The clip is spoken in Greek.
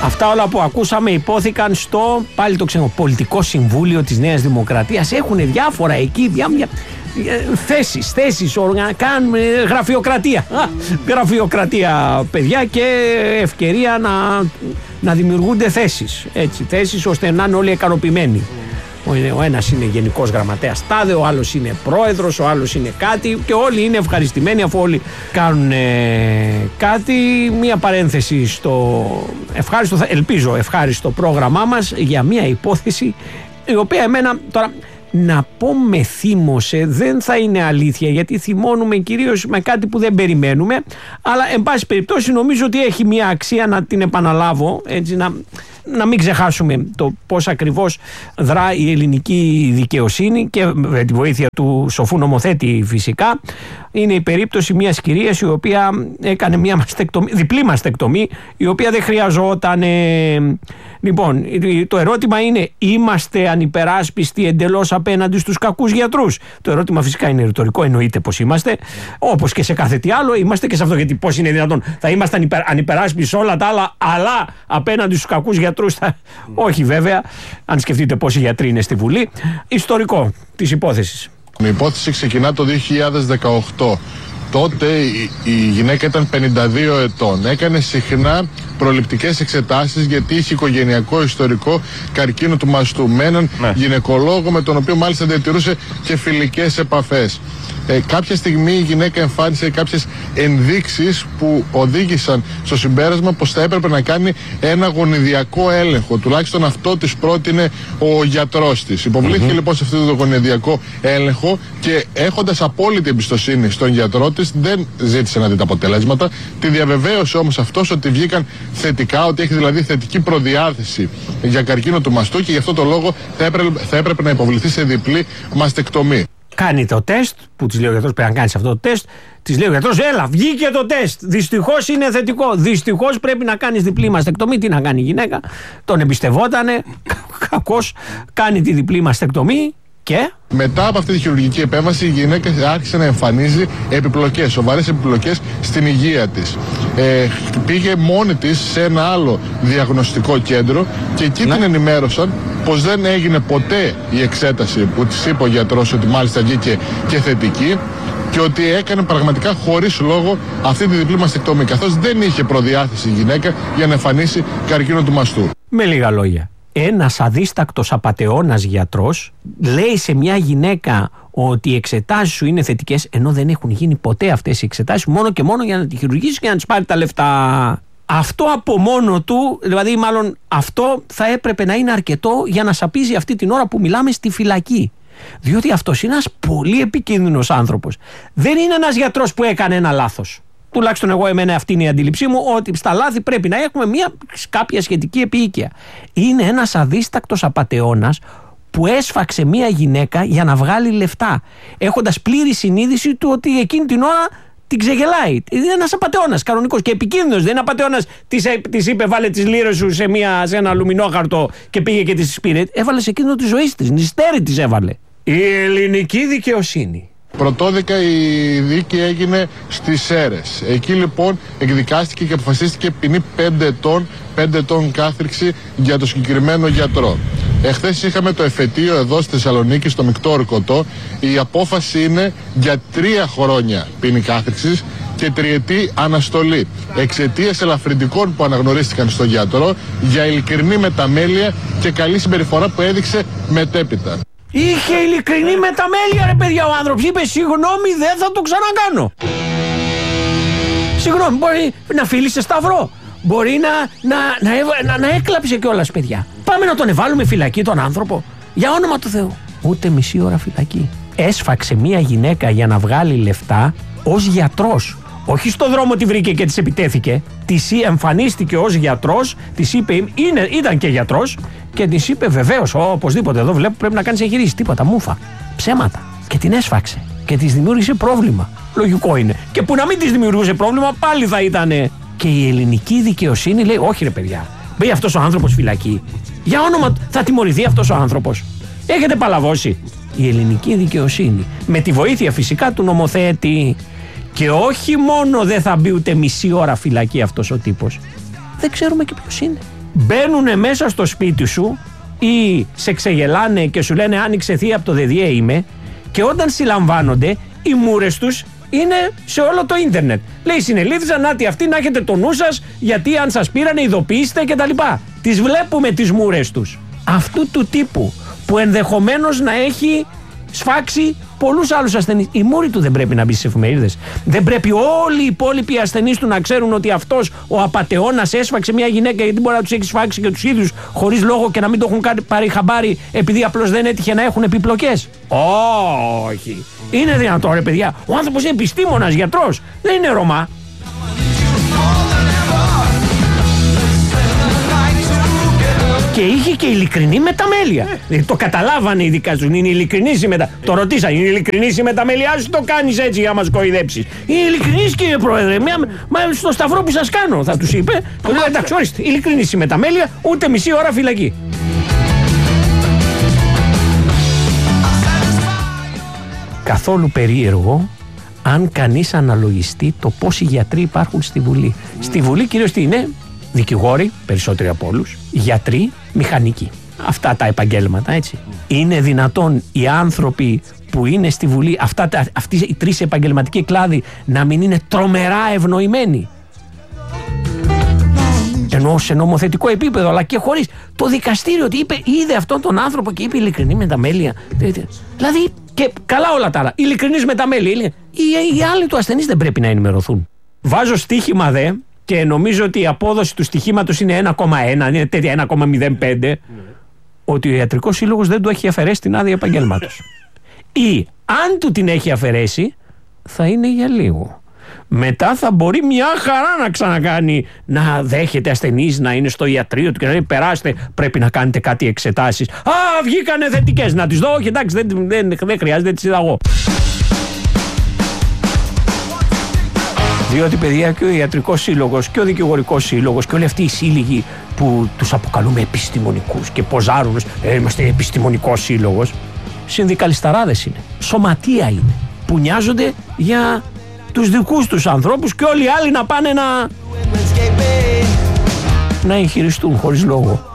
Αυτά όλα που ακούσαμε υπόθηκαν στο, πάλι το ξέρω, Πολιτικό Συμβούλιο της Νέας Δημοκρατίας. Έχουν διάφορα εκεί, θέσεις, κάνουν γραφειοκρατία. Γραφειοκρατία, παιδιά, και ευκαιρία να δημιουργούνται θέσεις. Έτσι, θέσεις ώστε να είναι όλοι ικανοποιημένοι. Ο ένας είναι γενικός γραμματέας τάδε, ο άλλος είναι πρόεδρος, ο άλλος είναι κάτι, και όλοι είναι ευχαριστημένοι αφού όλοι κάνουν κάτι. Μία παρένθεση στο ελπίζω ευχάριστο πρόγραμμά μας για μία υπόθεση η οποία εμένα τώρα να πω με θύμωσε, δεν θα είναι αλήθεια, γιατί θυμώνουμε κυρίως με κάτι που δεν περιμένουμε, αλλά εν πάση περιπτώσει νομίζω ότι έχει μία αξία να την επαναλάβω, έτσι, να μην ξεχάσουμε το πώς ακριβώς δρά η ελληνική δικαιοσύνη, και με τη βοήθεια του σοφού νομοθέτη φυσικά. Είναι η περίπτωση μιας κυρίας η οποία έκανε μια διπλή μαστεκτομή, η οποία δεν χρειαζόταν. Λοιπόν, το ερώτημα είναι, είμαστε ανυπεράσπιστοι εντελώς απέναντι στους κακούς γιατρούς? Το ερώτημα φυσικά είναι ρητορικό, εννοείται πως είμαστε, όπως και σε κάθε τι άλλο είμαστε και σε αυτό, γιατί πώς είναι δυνατόν θα είμαστε ανυπεράσπιστοι σε όλα τα άλλα, αλλά απέναντι στους κακούς γιατρούς όχι βέβαια, αν σκεφτείτε πόσοι γιατροί είναι στη Βουλή. Ιστορικό της υπόθεσης. Η υπόθεση ξεκινά το 2018. Τότε η γυναίκα ήταν 52 ετών. Έκανε συχνά προληπτικές εξετάσεις γιατί είχε οικογενειακό ιστορικό καρκίνο του μαστού. Με έναν γυναικολόγο με τον οποίο μάλιστα διατηρούσε και φιλικές επαφές. Κάποια στιγμή η γυναίκα εμφάνισε κάποιες ενδείξεις που οδήγησαν στο συμπέρασμα πως θα έπρεπε να κάνει ένα γονιδιακό έλεγχο. Τουλάχιστον αυτό της πρότεινε ο γιατρός της. Υποβλήθηκε λοιπόν σε αυτό το γονιδιακό έλεγχο και έχοντας απόλυτη εμπιστοσύνη στον γιατρό της, δεν ζήτησε να δει τα αποτελέσματα. Τη διαβεβαίωσε όμως αυτός ότι βγήκαν θετικά, ότι έχει δηλαδή θετική προδιάθεση για καρκίνο του μαστού και γι' αυτό το λόγο θα έπρεπε να υποβληθεί σε διπλή μαστεκτομή. Κάνει το τεστ, που της λέει ο γιατρός, πρέπει να κάνεις αυτό το τεστ. Της λέει ο γιατρός, έλα, βγήκε το τεστ. Δυστυχώς είναι θετικό. Δυστυχώς πρέπει να κάνεις διπλή μαστεκτομή. Τι να κάνει η γυναίκα? Τον εμπιστευότανε. Κακώς κάνει τη διπλή μαστεκτομή και. Μετά από αυτή τη χειρουργική επέμβαση, η γυναίκα άρχισε να εμφανίζει επιπλοκές, σοβαρές επιπλοκές στην υγεία της. Πήγε μόνη της σε ένα άλλο διαγνωστικό κέντρο και εκεί την ενημέρωσαν πως δεν έγινε ποτέ η εξέταση που της είπε ο γιατρός ότι μάλιστα βγήκε και θετική, και ότι έκανε πραγματικά χωρίς λόγο αυτή τη διπλή μαστεκτομή, καθώς δεν είχε προδιάθεση η γυναίκα για να εμφανίσει καρκίνο του μαστού. Με λίγα λόγια, ένας αδίστακτος απατεώνας γιατρός λέει σε μια γυναίκα ότι οι εξετάσεις σου είναι θετικές, ενώ δεν έχουν γίνει ποτέ αυτές οι εξετάσεις, μόνο και μόνο για να τη χειρουργήσει και να της πάρει τα λεφτά. Αυτό από μόνο του, δηλαδή μάλλον αυτό θα έπρεπε να είναι αρκετό για να σαπίζει αυτή την ώρα που μιλάμε στη φυλακή. Διότι αυτός είναι ένας πολύ επικίνδυνος άνθρωπος. Δεν είναι ένας γιατρός που έκανε ένα λάθος. Τουλάχιστον εμένα αυτή είναι η αντίληψή μου, ότι στα λάθη πρέπει να έχουμε κάποια σχετική επίοικια. Είναι ένας αδίστακτος απατεώνας που έσφαξε μια γυναίκα για να βγάλει λεφτά, έχοντας πλήρη συνείδηση του ότι εκείνη την ώρα την ξεγελάει. Είναι ένας απατεώνας κανονικός και επικίνδυνος. Δεν είναι απατεώνας, της είπε βάλε τις λίρες σου σε ένα αλουμινόχαρτο και πήγε και τις πήρε. Έβαλε σε κίνδυνο τη ζωή της, νηστέρι της έβαλε. Η ελληνική δικαιοσύνη. Πρωτόδικα η δίκη έγινε στις Σέρρες. Εκεί λοιπόν εκδικάστηκε και αποφασίστηκε ποινή 5 ετών κάθριξη για το συγκεκριμένο γιατρό. Εχθές είχαμε το εφετείο εδώ στη Θεσσαλονίκη, στο Μεικτό Ορκωτό. Η απόφαση είναι για 3 χρόνια ποινή κάθριξης και 3ετή αναστολή, εξαιτίας ελαφρυντικών που αναγνωρίστηκαν στον γιατρό για ειλικρινή μεταμέλεια και καλή συμπεριφορά που έδειξε μετέπειτα. Είχε ειλικρινή μεταμέλεια, ρε παιδιά, ο άνθρωπος. Είπε συγγνώμη, δεν θα το ξανακάνω. Συγγνώμη, μπορεί να φίλησε σταυρό. Μπορεί να έκλαψε κιόλας, παιδιά. Πάμε να τον βάλουμε φυλακή τον άνθρωπο. Για όνομα του Θεού. Ούτε μισή ώρα φυλακή. Έσφαξε μια γυναίκα για να βγάλει λεφτά ως γιατρός. Όχι στον δρόμο τη βρήκε και της επιτέθηκε. Της εμφανίστηκε ως γιατρός, της είπε, ήταν και γιατρός, και της είπε βεβαίως, οπωσδήποτε εδώ βλέπω πρέπει να κάνεις εγχειρήσεις. Τίποτα, μούφα. Ψέματα. Και την έσφαξε. Και της δημιούργησε πρόβλημα. Λογικό είναι. Και που να μην της δημιουργούσε πρόβλημα, πάλι θα ήτανε. Και η ελληνική δικαιοσύνη λέει, όχι ρε παιδιά, μπει αυτός ο άνθρωπος φυλακή. Για όνομα, θα τιμωρηθεί αυτός ο άνθρωπος. Έχετε παλαβώσει. Η ελληνική δικαιοσύνη, με τη βοήθεια φυσικά του νομοθέτη. Και όχι μόνο δεν θα μπει ούτε μισή ώρα φυλακή αυτός ο τύπος. Δεν ξέρουμε και ποιος είναι. μπαίνουν μέσα στο σπίτι σου ή σε ξεγελάνε και σου λένε άνοιξε θεία από το ΔΔΕ είμαι, και όταν συλλαμβάνονται οι μούρες τους είναι σε όλο το ίντερνετ. Λέει η συνελήφθησα, νάτι αυτή, να έχετε το νου σας, γιατί αν σας πήρανε ειδοποιήστε κτλ. Τις βλέπουμε τις μούρες τους. Αυτού του τύπου που ενδεχομένως να έχει σφάξει πολλούς άλλους ασθενείς. Η μούρη του δεν πρέπει να μπει στις εφημερίδες. Δεν πρέπει όλοι οι υπόλοιποι ασθενείς του να ξέρουν ότι αυτός ο απατεώνας έσφαξε μια γυναίκα γιατί μπορεί να τους έχει σφάξει και τους ίδιους χωρίς λόγο και να μην το έχουν πάρει χαμπάρι επειδή απλώς δεν έτυχε να έχουν επιπλοκές. Όχι. Είναι δυνατόν, ρε παιδιά. Ο άνθρωπος είναι επιστήμονας, γιατρός. Δεν είναι Ρωμά. Και είχε και ειλικρινή μεταμέλεια. Το καταλάβανε οι δικαστές. Είναι ειλικρινής η μεταμέλεια. Το ρωτήσανε, είναι ειλικρινής η μεταμέλεια σου, το κάνεις έτσι για να μας κοροϊδέψεις. Είναι ειλικρινής, κύριε Πρόεδρε. Μα στο σταυρό που σας κάνω, θα τους είπε. Του λέει εντάξει, ορίστε, ειλικρινής η μεταμέλεια, ούτε μισή ώρα φυλακή. Καθόλου περίεργο αν κανείς αναλογιστεί το πόσοι γιατροί υπάρχουν στη Βουλή. Στη Βουλή κυρίως τι είναι? Δικηγόροι, περισσότεροι από όλους, γιατροί, μηχανικοί. Αυτά τα επαγγέλματα, έτσι. Είναι δυνατόν οι άνθρωποι που είναι στη Βουλή, αυτοί οι τρεις επαγγελματικοί κλάδοι, να μην είναι τρομερά ευνοημένοι? Εννοώ σε νομοθετικό επίπεδο, αλλά και χωρίς. Το δικαστήριο ότι είδε αυτόν τον άνθρωπο και είπε ειλικρινή μεταμέλεια. Δηλαδή, και καλά όλα τα άλλα. Ειλικρινής μεταμέλεια. Οι άλλοι του ασθενείς δεν πρέπει να ενημερωθούν. Βάζω στοίχημα δε. Και νομίζω ότι η απόδοση του στοιχήματος είναι 1,1, είναι τέτοια 1,05, ότι ο Ιατρικός Σύλλογος δεν του έχει αφαιρέσει την άδεια επαγγέλματος. Ή αν του την έχει αφαιρέσει, θα είναι για λίγο. Μετά θα μπορεί μια χαρά να ξανακάνει, να δέχεται ασθενείς, να είναι στο ιατρείο του και να λέει περάστε, πρέπει να κάνετε κάτι εξετάσεις. Α, βγήκανε θετικές, να τις δω, όχι εντάξει, δεν χρειάζεται, τις είδα εγώ. Διότι, παιδιά, και ο Ιατρικός Σύλλογος και ο Δικηγορικός Σύλλογος και όλοι αυτοί οι σύλλογοι που τους αποκαλούμε επιστημονικούς και ποζάρουν, είμαστε επιστημονικός σύλλογος, συνδικαλισταράδες είναι. Σωματεία είναι. Που νοιάζονται για τους δικούς τους ανθρώπους και όλοι οι άλλοι να πάνε να εγχειριστούν χωρίς λόγο.